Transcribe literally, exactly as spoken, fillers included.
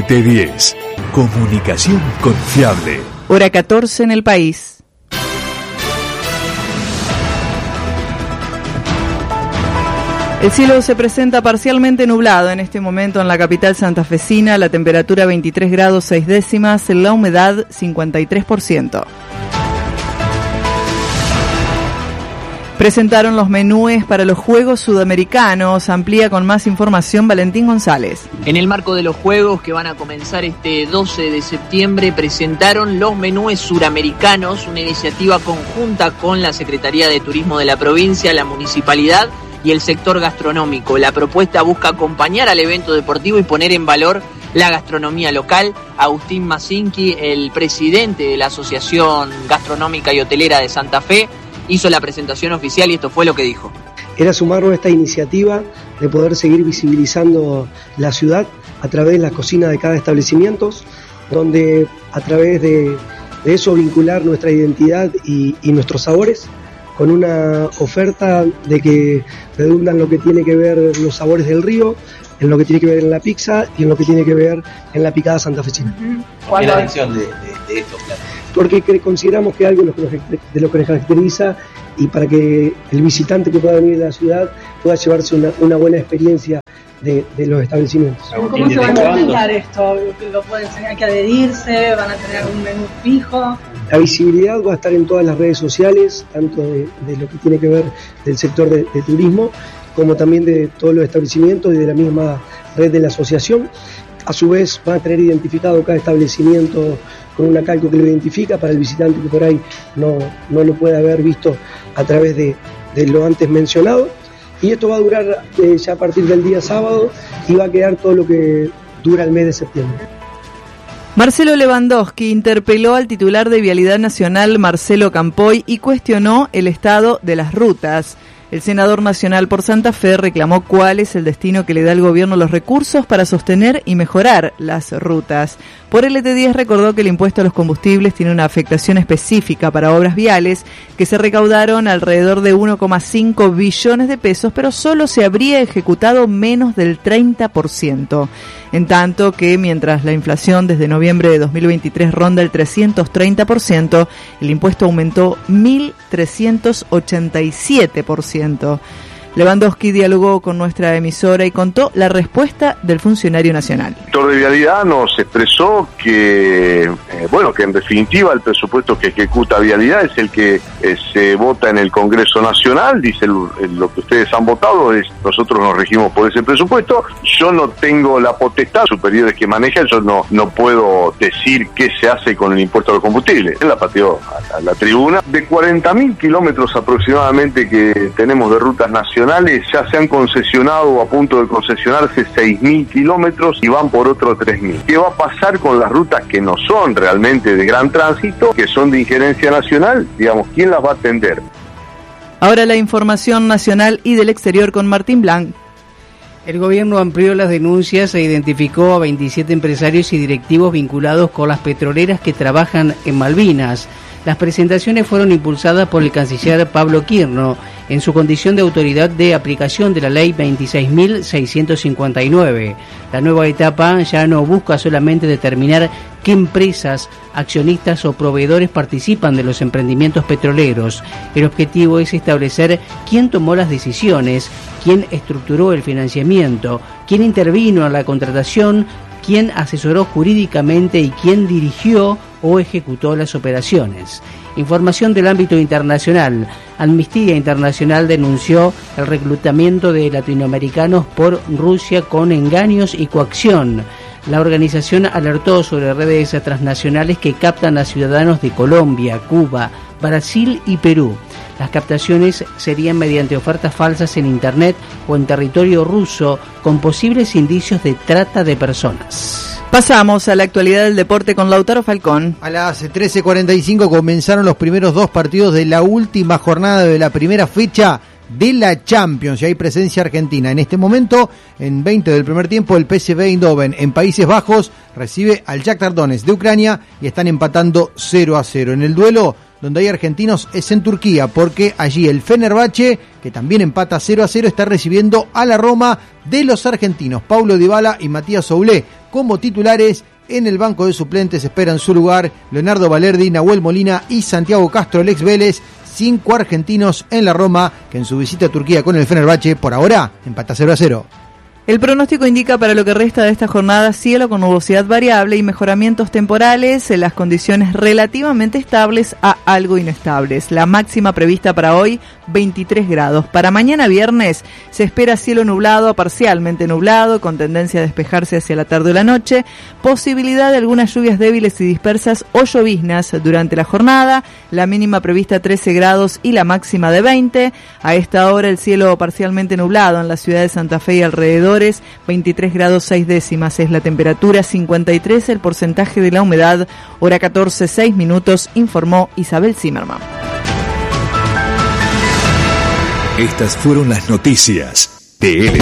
veinte diez. Comunicación confiable. Hora catorce en el país. El cielo se presenta parcialmente nublado en este momento en la capital santafesina, la temperatura veintitrés grados seis décimas, la humedad cincuenta y tres por ciento. Presentaron los menúes para los Juegos Sudamericanos. Amplía con más información Valentín González. En el marco de los Juegos que van a comenzar este doce de septiembre, presentaron los menúes suramericanos, una iniciativa conjunta con la Secretaría de Turismo de la provincia, la municipalidad y el sector gastronómico. La propuesta busca acompañar al evento deportivo y poner en valor la gastronomía local. Agustín Masinki, el presidente de la Asociación Gastronómica y Hotelera de Santa Fe, hizo la presentación oficial y esto fue lo que dijo. Era sumarnos a esta iniciativa de poder seguir visibilizando la ciudad a través de la cocina de cada establecimiento, donde a través de, de eso vincular nuestra identidad y, y nuestros sabores, con una oferta de que redundan lo que tiene que ver los sabores del río, en lo que tiene que ver en la pizza y en lo que tiene que ver en la picada santafesina. ¿Cuál es la elección de, de, de estos platos? Porque consideramos que algo de lo que nos caracteriza y para que el visitante que pueda venir a la ciudad pueda llevarse una, una buena experiencia de, de los establecimientos. ¿Cómo se va a implementar esto? ¿Lo pueden enseñar que adherirse? ¿Van a tener un menú fijo? La visibilidad va a estar en todas las redes sociales, tanto de, de lo que tiene que ver del sector de, de turismo, como también de todos los establecimientos y de la misma red de la asociación. A su vez van a tener identificado cada establecimiento con una calco que lo identifica para el visitante que por ahí no, no lo puede haber visto a través de, de lo antes mencionado. Y esto va a durar eh, ya a partir del día sábado y va a quedar todo lo que dura el mes de septiembre. Marcelo Lewandowski interpeló al titular de Vialidad Nacional, Marcelo Campoy, y cuestionó el estado de las rutas. El senador nacional por Santa Fe reclamó cuál es el destino que le da el gobierno los recursos para sostener y mejorar las rutas. Por L T diez recordó que el impuesto a los combustibles tiene una afectación específica para obras viales que se recaudaron alrededor de uno coma cinco billones de pesos, pero solo se habría ejecutado menos del treinta por ciento. En tanto que mientras la inflación desde noviembre de dos mil veintitrés ronda el trescientos treinta por ciento, el impuesto aumentó mil trescientos ochenta y siete por ciento. Lewandowski dialogó con nuestra emisora y contó la respuesta del funcionario nacional. El sector de Vialidad nos expresó que, eh, bueno, que en definitiva el presupuesto que ejecuta Vialidad es el que eh, se vota en el Congreso Nacional. Dice el, el, lo que ustedes han votado, es nosotros nos regimos por ese presupuesto. Yo no tengo la potestad, superiores que manejan, yo no, no puedo decir qué se hace con el impuesto a los combustibles. Él la pateó a, a la tribuna. De cuarenta mil kilómetros aproximadamente que tenemos de rutas nacionales, ya se han concesionado o a punto de concesionarse seis mil kilómetros y van por otros tres mil. ¿Qué va a pasar con las rutas que no son realmente de gran tránsito, que son de injerencia nacional? Digamos, ¿quién las va a atender? Ahora la información nacional y del exterior con Martín Blanc. El gobierno amplió las denuncias e identificó a veintisiete empresarios y directivos vinculados con las petroleras que trabajan en Malvinas. Las presentaciones fueron impulsadas por el canciller Pablo Quirno en su condición de autoridad de aplicación de la ley veintiséis mil seiscientos cincuenta y nueve. La nueva etapa ya no busca solamente determinar qué empresas, accionistas o proveedores participan de los emprendimientos petroleros. El objetivo es establecer quién tomó las decisiones, quién estructuró el financiamiento, quién intervino en la contratación, quién asesoró jurídicamente y quién dirigió o ejecutó las operaciones. Información del ámbito internacional. Amnistía Internacional denunció el reclutamiento de latinoamericanos por Rusia con engaños y coacción. La organización alertó sobre redes transnacionales que captan a ciudadanos de Colombia, Cuba, Brasil y Perú. Las captaciones serían mediante ofertas falsas en Internet o en territorio ruso con posibles indicios de trata de personas. Pasamos a la actualidad del deporte con Lautaro Falcón. A las trece cuarenta y cinco comenzaron los primeros dos partidos de la última jornada de la primera fecha de la Champions y hay presencia argentina. En este momento, en veinte del primer tiempo, el P S V Eindhoven en Países Bajos recibe al Shakhtar Donetsk de Ucrania y están empatando cero a cero. En el duelo donde hay argentinos es en Turquía, porque allí el Fenerbahce, que también empata cero a cero, está recibiendo a la Roma de los argentinos Paulo Dybala y Matías Soulé. como titulares. En el banco de suplentes esperan su lugar Leonardo Valerdi, Nahuel Molina y Santiago Castro, el ex Vélez. Cinco argentinos en la Roma, que en su visita a Turquía con el Fenerbahce, por ahora, empata cero a cero. El pronóstico indica para lo que resta de esta jornada cielo con nubosidad variable y mejoramientos temporales en las condiciones relativamente estables a algo inestables. La máxima prevista para hoy, veintitrés grados. Para mañana viernes se espera cielo nublado a parcialmente nublado, con tendencia a despejarse hacia la tarde o la noche. Posibilidad de algunas lluvias débiles y dispersas o lloviznas durante la jornada. La mínima prevista trece grados y la máxima de veinte. A esta hora el cielo parcialmente nublado en la ciudad de Santa Fe y alrededor. veintitrés grados seis décimas es la temperatura, cincuenta y tres el porcentaje de la humedad, hora catorce, seis minutos, informó Isabel Zimmerman. Estas fueron las noticias de L.